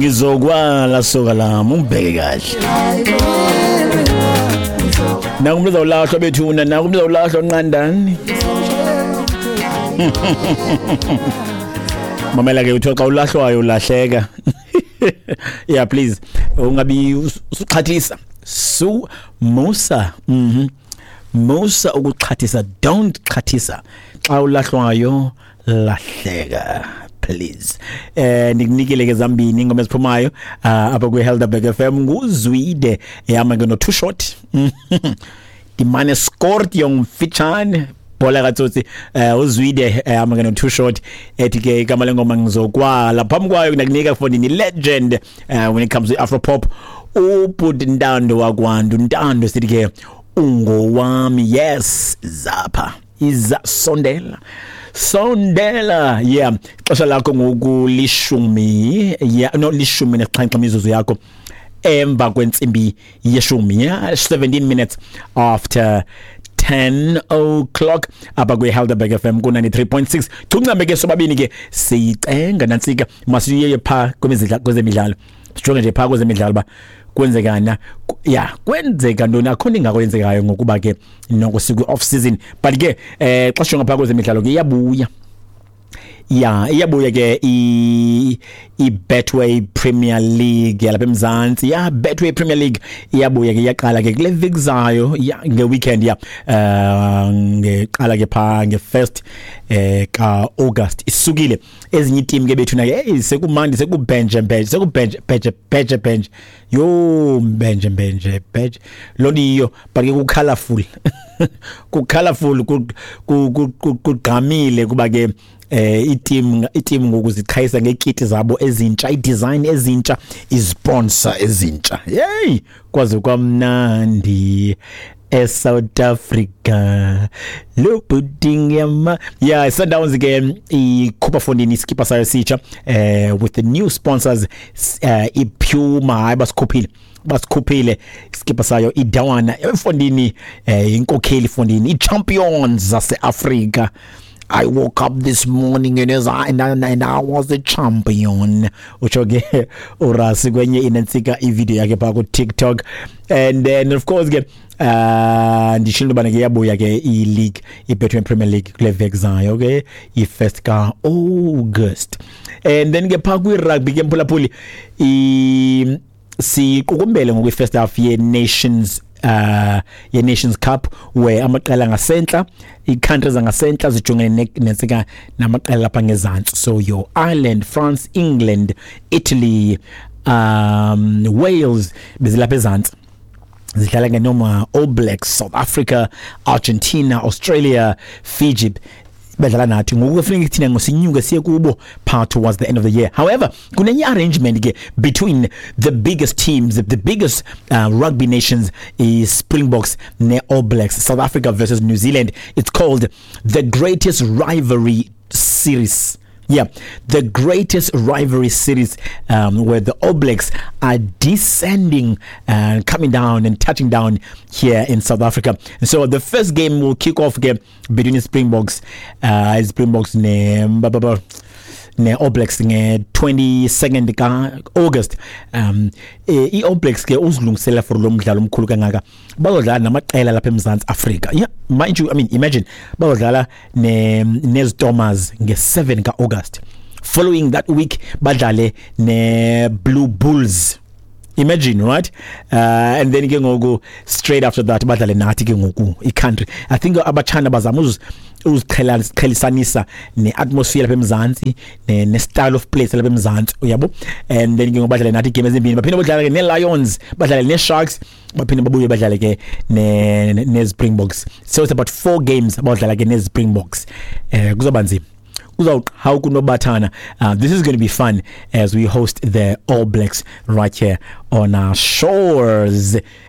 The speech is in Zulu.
Ngizokwala soka lami umbheke kahle. Nakumbe uzawulahlwa bethuna, nakumbe uzawulahlwa onqandani. Mamela ke uthiwa xa ulahlwayo ulahleka. Yeah, please. Ungabi usuxhathisa. Musa. Musa ukuxhathisa, don't xhathisa. Xa ulahlwayo lahleka. Please. Nikunikele ke zambini ingoma eziphumayo apha kwi Helderberg FM nguzwide yama ngono too short. Dimane scored young Fichan bola katsotsi uzwide yama ngono too short ethi ke igama lengoma ngizokwala phambi kwayo nakunika fondini legend when it comes to Afropop ubud Ntando wakwantu Ntando sithi ke ungowami yes zapha iza sondela yeah xesha lakho ngokulishumi yeah no lishumi nesixhenxe imizuzu yakho emva kwentsimbi yeshumi yeah 17 minutes after 10 o'clock apha kwi Helderberg FM ku 93.6 Thuncambe ke sobabini ke siyicenga nantsika masiye pha kwezemidlalo sijonge nje pha kwezemidlalo ba kwenzekana yeah kwenzeka ntoni akhona ingakwenzekayo ngokuba ke noko siku off season but ke xa sishonga phakathi kwezemidlalo ke iyabuya ke i Betway Premier League yalapha eMzantsi Betway Premier League iyabuya ke iyaqala ke kule week zayo nge weekend ngeqala ke pha nge first ka August isukile ezinye team ke bethu na ke sekumandi sekubench yo bench loniyo but ke ku colorful kugqamile kuba ke i-team ngokuzichayisa ngekiti zabo ezintsha i-design ezintsha i-sponsor ezintsha hey kwaze kwamnandi South Africa lo pudding yama Sundowns again ikhupha fondini skipper sayo sitsha with the new sponsors iPuma basikhuphile skipper sayo iDawana efondini inkokheli fondini i-champions zase-Africa. I woke up this morning and I was the champion. Uchoge urasi kwenye inantsika i-video yake pa ku TikTok and then of course ke ndishindo bana ke yabuya ke i-league i-Betway Premier League kule vek zayo okay i-first ka August and then ke pha kwi-rugby ke mphulaphuli siqukumbele ngokwi first half ye Nations Cup where amaqela ngasentla i-countries ngasentla zijongene nensika namaqela lapha ngezantsi so your Ireland, France, England, Italy, Wales bezilapha ezantsi zidlala ngenoma All Blacks, South Africa, Argentina, Australia, Fiji badlala nathi ngokufanele kuthina ngosinyuka siye kubo part towards the end of the year. However, kunenye arrangement ke between the biggest teams, the biggest rugby nations is Springboks ne All Blacks, South Africa versus New Zealand. It's called the Greatest Rivalry Series. Yeah, the Greatest Rivalry Series where the All Blacks are descending and coming down and touching down here in South Africa. And so the first game will kick off between Springboks ne All Blacks nge 22nd ka August. I All Blacks ke uzilungisela for lo mdlalo omkhulu kangaka bazodlala namaqela lapha eMzantsi Africa. Yeah, mind you, I mean imagine bazodlala neZitomas nge 7 ka August. Following that week badlale ne Blue Bulls. Imagine, right? And then ke ngoku straight after that badlale nathi ke ngoku i-country. I think abachana bazama uziqhelisanisa ne-atmosphere lapha eMzantsi ne-style of play lapha eMzantsi uyabo and then ke ngobadlale nathi game ezimbini baphinde badlale ke ne-Lions badlale ne-Sharks baphinde babuye badlale ke ne-Springboks so it's about 4 games badlala ke ne-Springboks kuzoba nzima how kunobathana. This is going to be fun as we host the All Blacks right here on our shores.